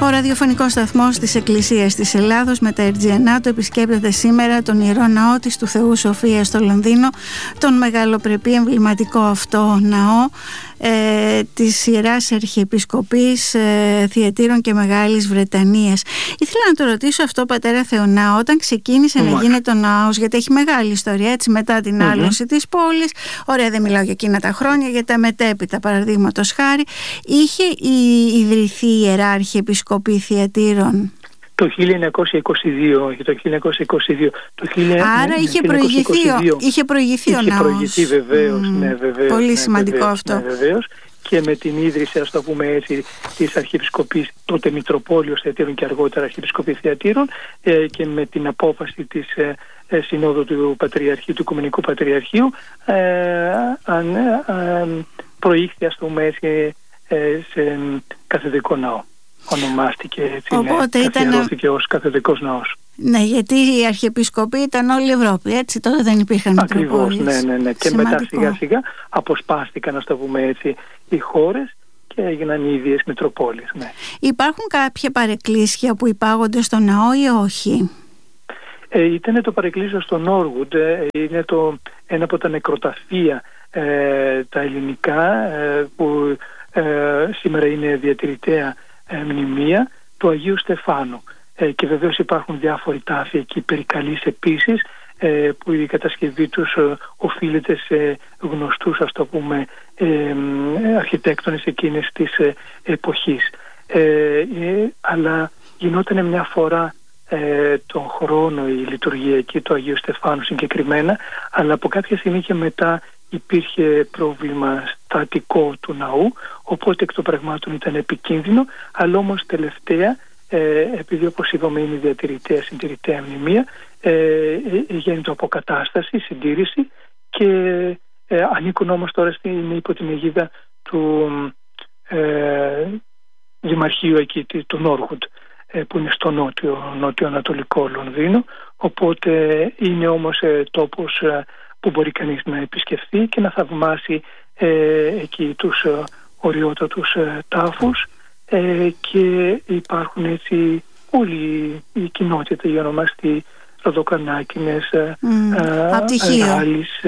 Ο ραδιοφωνικός σταθμός της Εκκλησίας της Ελλάδος με τα Ερτζιανάτο επισκέπτεται σήμερα τον Ιερό Ναό της του Θεού Σοφίας στο Λονδίνο, τον μεγαλοπρεπή εμβληματικό αυτό ναό της Ιεράς Αρχιεπισκοπής Θιατήρων και Μεγάλης Βρετανίας. Ήθελα να το ρωτήσω αυτό, πατέρα Θεωνά, όταν ξεκίνησε να γίνεται ο ναός, γιατί έχει μεγάλη ιστορία, έτσι, μετά την άλωση της πόλης. Ωραία, δεν μιλάω για εκείνα τα χρόνια, για τα μετέπειτα, παραδείγματος χάρη. Είχε ιδρυθεί η Ιερά Αρχιεπισκοπή Θιατήρων το 1922, άρα είχε προηγηθεί ο ναός. Είχε προηγηθεί βεβαίως, ναι, βεβαίως. Πολύ σημαντικό αυτό. Ναι, βεβαίως. Και με την ίδρυση, ας το πούμε έτσι, της Αρχιεπισκοπής, τότε Μητροπόλεως Θιατήρων και αργότερα Αρχιεπισκοπής Θιατήρων, και με την απόφαση της Συνόδου του Πατριαρχείου, του Οικουμενικού Πατριαρχείου, προήχθη, ας το πούμε έτσι, σε καθεδρικό ναό. Ονομάστηκε έτσι, καθιερώθηκε ως καθεδρικός ναός. Ναι, γιατί οι αρχιεπισκοποί ήταν όλη η Ευρώπη, έτσι, τότε δεν υπήρχαν Ακριβώς, ναι. Και μετά σιγά σιγά αποσπάστηκαν, ας το πούμε έτσι, οι χώρες και έγιναν οι ίδιες Μητροπόλεις. Ναι. Υπάρχουν κάποια παρεκκλήσια που υπάγονται στο ναό ή όχι? Ήταν το παρεκκλήσιο στο Νόργουντ, είναι ένα από τα νεκροταφεία τα ελληνικά που σήμερα είναι διατηρητέα μνημεία του Αγίου Στεφάνου, και βεβαίως υπάρχουν διάφοροι τάφοι εκεί περικαλείς επίσης, που η κατασκευή τους οφείλεται σε γνωστούς, ας το πούμε, αρχιτέκτονες εκείνης της εποχής, αλλά γινόταν μια φορά τον χρόνο η λειτουργία εκεί του Αγίου Στεφάνου συγκεκριμένα, αλλά από κάποια στιγμή και μετά υπήρχε πρόβλημα στατικό του ναού, οπότε εκ των πραγμάτων ήταν επικίνδυνο, αλλά όμως τελευταία, επειδή όπως είπαμε είναι διατηρητέα, συντηρητέα μνημεία, γίνεται αποκατάσταση, συντήρηση, και ανήκουν όμως τώρα υπό την αιγίδα του Δημαρχείου εκεί, του Νόργουντ, που είναι στο νότιο-ανατολικό Λονδίνο, οπότε είναι όμως τόπος που μπορεί κανείς να επισκεφθεί και να θαυμάσει εκεί τους οριότατους τάφους, και υπάρχουν έτσι όλη η κοινότητα, οι ονομαστοί Ροδοκανάκινες, Ράλης,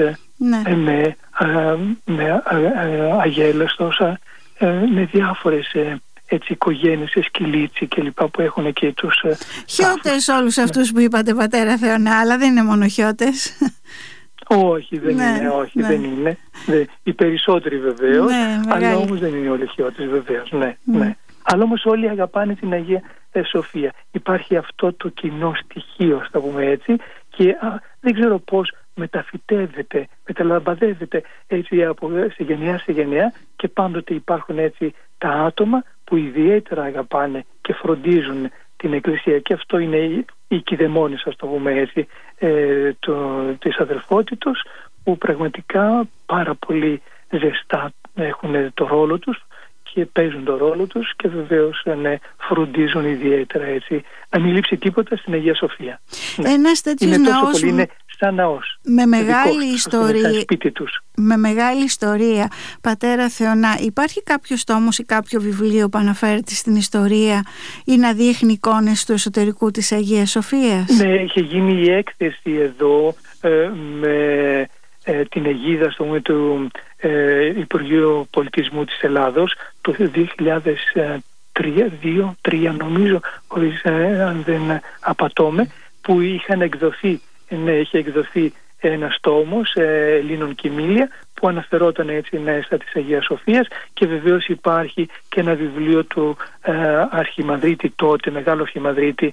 Αγέλαστος, με διάφορες έτσι οικογένειες, Σκυλίτσι και λοιπά, που έχουν εκεί τους χιώτες, όλους αυτούς που είπατε, πατέρα Θεωνά, αλλά δεν είναι μόνο χιώτες. Όχι, δεν είναι. Οι περισσότεροι βεβαίως, αλλά όμως δεν είναι όλοι χιώτες βεβαίως. Ναι. Αλλά όμως όλοι αγαπάνε την Αγία Σοφία. Υπάρχει αυτό το κοινό στοιχείο, ας το πούμε έτσι, και δεν ξέρω πώς μεταλαμπαδεύεται έτσι σε γενιά σε γενιά, και πάντοτε υπάρχουν έτσι τα άτομα που ιδιαίτερα αγαπάνε και φροντίζουν την Εκκλησία, και αυτό είναι οι κηδεμόνες, ας το πούμε έτσι, της αδελφότητος, που πραγματικά πάρα πολύ ζεστά έχουν το ρόλο τους και παίζουν το ρόλο τους, και βεβαίως φροντίζουν ιδιαίτερα έτσι να μην λείψει τίποτα στην Αγία Σοφία. Ένας τέτοιος ναός είναι σαν ναός, με μεγάλη ιστορία, σαν σπίτι τους. Με μεγάλη ιστορία, πατέρα Θεωνά, υπάρχει κάποιος τόμος ή κάποιο βιβλίο που αναφέρεται στην ιστορία ή να δείχνει εικόνες του εσωτερικού της Αγίας Σοφίας? Ναι, είχε γίνει η έκθεση εδώ με την αιγίδα του Υπουργείου Πολιτισμού της Ελλάδος το 2003 νομίζω, αν δεν απατώμε, που είχε εκδοθεί ένας τόμος Ελλήνων Κοιμήλια, που αναφερόταν έτσι μέσα της Αγίας Σοφίας, και βεβαίως υπάρχει και ένα βιβλίο του αρχιμανδρίτη τότε, μεγάλο αρχιμανδρίτη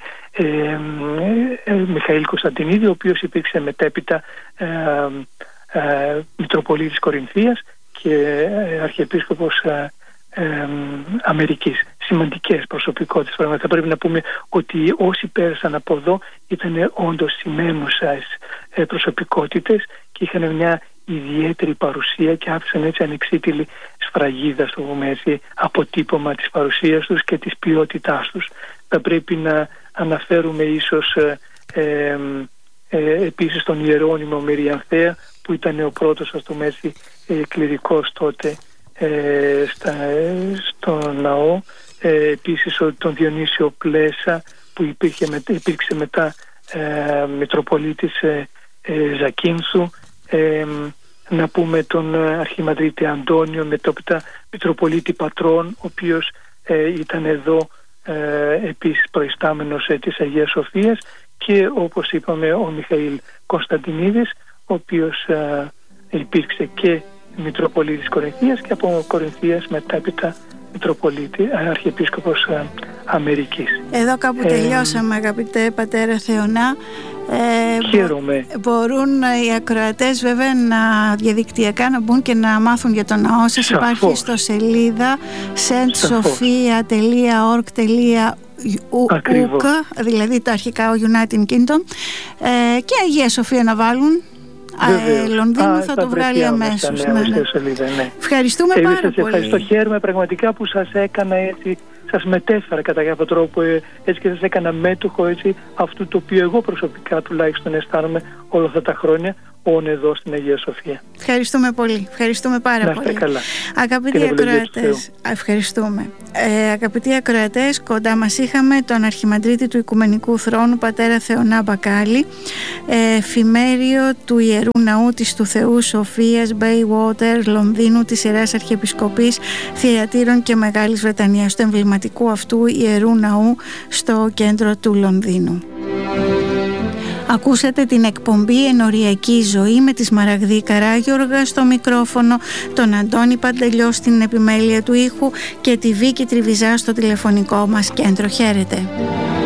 Μιχαήλ Κωνσταντινίδη, ο οποίος υπήρξε μετέπειτα Μητροπολίτης Κορινθίας και Αρχιεπίσκοπος Αμερικής. Σημαντικές προσωπικότητες. Θα πρέπει να πούμε ότι όσοι πέρασαν από εδώ ήταν όντως σημαίνουσες προσωπικότητες και είχαν μια ιδιαίτερη παρουσία και άφησαν έτσι ανεξίτηλη σφραγίδα, στο πούμε έτσι, αποτύπωμα της παρουσίας τους και της ποιότητάς τους. Θα πρέπει να αναφέρουμε ίσως επίσης τον Ιερώνυμο Μυριανθέα, που ήταν ο πρώτος, ας το πούμε έτσι, κληρικός τότε στο ναό, επίσης τον Διονύσιο Πλέσα που υπήρξε μετά Μητροπολίτης Ζακίνθου, να πούμε τον Αρχιμανδρίτη Αντώνιο, μετόπιτα Μητροπολίτη Πατρών, ο οποίος ήταν εδώ επίσης προϊστάμενος της Αγίας Σοφίας, και όπως είπαμε ο Μιχαήλ Κωνσταντινίδης, ο οποίος υπήρξε και Μητροπολίτης Κορινθίας και από Κορινθίας μετέπειτα Αρχιεπίσκοπος Αμερικής. Εδώ κάπου τελειώσαμε, αγαπητέ πατέρα Θεωνά. Χαίρομαι. Μπορούν οι ακροατές βέβαια διαδικτυακά να μπουν και να μάθουν για τον ναό σας. Υπάρχει στο σελίδα stsofia.org.uk, δηλαδή τα αρχικά ο United Kingdom, και Αγία Σοφία να βάλουν. Λονδίνο θα το βγάλει αμέσως. Ναι. Ευχαριστούμε πάρα πολύ. Ευχαριστώ, χαίρομαι πραγματικά που σας έκανα έτσι, σας μετέφερα κατά κάποιο τρόπο έτσι, και σας έκανα μέτοχο έτσι, αυτού το οποίο εγώ προσωπικά τουλάχιστον αισθάνομαι όλα αυτά τα χρόνια εδώ στην Αγία Σοφία. Ευχαριστούμε πολύ. Ευχαριστούμε πάρα πολύ. Καλά. Αγαπητοί ακροατές, ευχαριστούμε. Αγαπητοί ακροατές, κοντά μας είχαμε τον Αρχιμανδρίτη του Οικουμενικού Θρόνου, πατέρα Θεωνά Μπακάλη, εφημέριο του Ιερού Ναού της του Θεού Σοφίας, Bayswater, Λονδίνου, της Ιεράς Αρχιεπισκοπής Θηρατήρων και Μεγάλης Βρετανίας, του εμβληματικού αυτού Ιερού Ναού στο κέντρο του Λονδίνου. Ακούσατε την εκπομπή Ενοριακή Ζωή με τη Σμαραγδή Καράγιοργα στο μικρόφωνο, τον Αντώνη Παντελιό στην επιμέλεια του ήχου και τη Βίκη Τριβιζά στο τηλεφωνικό μας κέντρο. Χαίρετε.